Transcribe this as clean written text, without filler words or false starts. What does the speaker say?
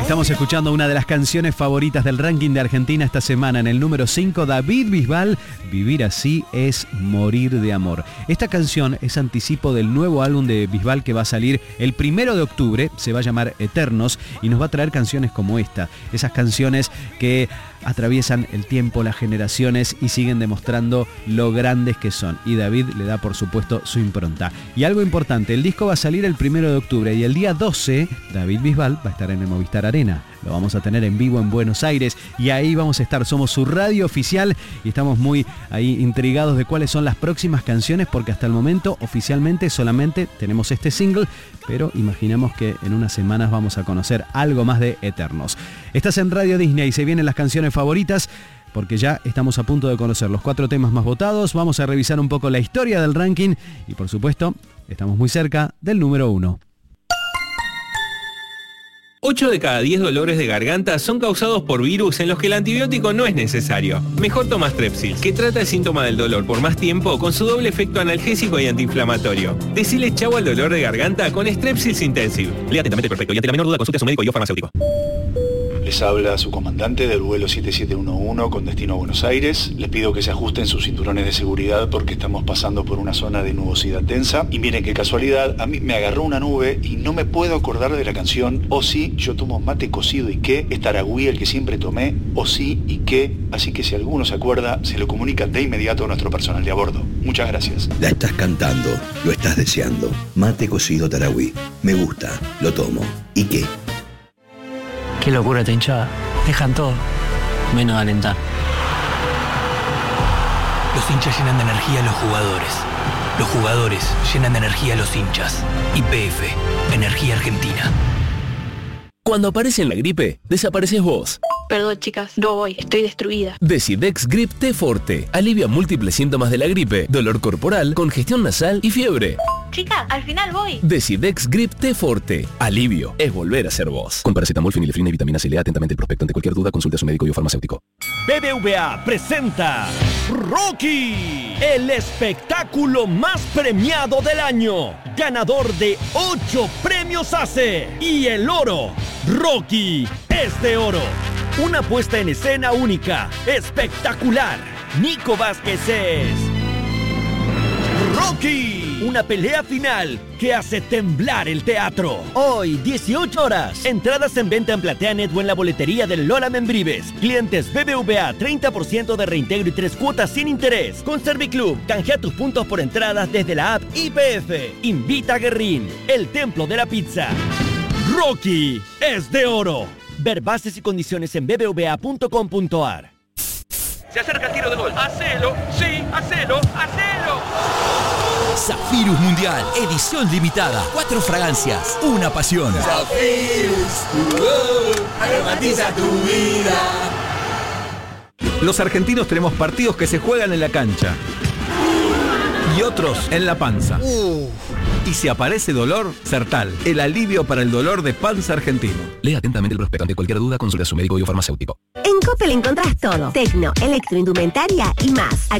Estamos escuchando una de las canciones favoritas del ranking de Argentina esta semana. En el número 5, David Bisbal, Vivir así es morir de amor. Esta canción es anticipo del nuevo álbum de Bisbal que va a salir el 1 de octubre, se va a llamar Eternos, y nos va a traer canciones como esta. Esas canciones que atraviesan el tiempo, las generaciones y siguen demostrando lo grandes que son. Y David le da, por supuesto, su impronta. Y algo importante, el disco va a salir el 1 de octubre y el día 12, David Bisbal va a estar en el Movistar Arena. Lo vamos a tener en vivo en Buenos Aires y ahí vamos a estar. Somos su radio oficial y estamos muy ahí intrigados de cuáles son las próximas canciones, porque hasta el momento oficialmente solamente tenemos este single, pero imaginamos que en unas semanas vamos a conocer algo más de Eternos. Estás en Radio Disney y se vienen las canciones favoritas, porque ya estamos a punto de conocer los 4 temas más votados. Vamos a revisar un poco la historia del ranking y, por supuesto, estamos muy cerca del número 1. 8 de cada 10 dolores de garganta son causados por virus en los que el antibiótico no es necesario. Mejor toma Strepsil, que trata el síntoma del dolor por más tiempo con su doble efecto analgésico y antiinflamatorio. Decile chau al dolor de garganta con Strepsils Intensive. Lea atentamente el prospecto y ante la menor duda consulte a su médico y o farmacéutico. Les habla su comandante del vuelo 7711 con destino a Buenos Aires. Les pido que se ajusten sus cinturones de seguridad porque estamos pasando por una zona de nubosidad densa. Y miren qué casualidad, a mí me agarró una nube y no me puedo acordar de la canción O sí, yo tomo mate cocido y qué, es Taragüí el que siempre tomé, O sí y qué. Así que si alguno se acuerda, se lo comunica de inmediato a nuestro personal de a bordo. Muchas gracias. La estás cantando, lo estás deseando. Mate cocido Taragüí. Me gusta, lo tomo. ¿Y qué? Qué locura esta hinchada. Dejan todo, menos alentar. Los hinchas llenan de energía a los jugadores. Los jugadores llenan de energía a los hinchas. YPF, Energía Argentina. Cuando aparece en la gripe, desapareces vos. Perdón, chicas, no voy, estoy destruida. Decidex Grip T Forte. Alivia múltiples síntomas de la gripe, dolor corporal, congestión nasal y fiebre. Chicas, al final voy. Decidex Grip T Forte. Alivio es volver a ser vos. Con paracetamol, fenilefrina y vitamina C. Lea atentamente el prospecto. Ante cualquier duda, consulte a su médico y o farmacéutico. BBVA presenta Rocky, el espectáculo más premiado del año. Ganador de 8 premios ACE y el oro. Rocky es de oro. Una puesta en escena única, espectacular. Nico Vázquez es Rocky, una pelea final que hace temblar el teatro. Hoy, 18 horas. Entradas en venta en PlateaNet o en la boletería del Lola Membrives. Clientes BBVA, 30% de reintegro y 3 cuotas sin interés. Con Serviclub, canjea tus puntos por entradas desde la app YPF. Invita a Guerrín, el templo de la pizza. Rocky es de oro. Ver bases y condiciones en bbva.com.ar. Se acerca el tiro de gol. ¡Hacelo! ¡Sí! ¡Hacelo! ¡Hacelo! Zafirus Mundial, edición limitada. 4 fragancias, una pasión. Zafirus, aromatiza tu vida. Los argentinos tenemos partidos que se juegan en la cancha y otros en la panza. Y si aparece dolor, Sertal, el alivio para el dolor de panza argentino. Lea atentamente el prospecto. Ante cualquier duda, consulte a su médico y o farmacéutico. En Coppel encontrás todo: tecno, electroindumentaria y más.